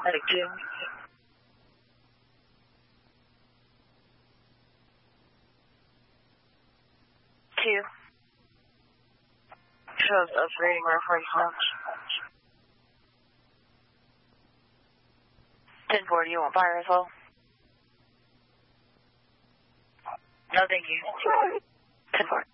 Medic 2. 2. Shows upgrading reference notes. 10-4, do you want fire as well? No, thank you. 10-4.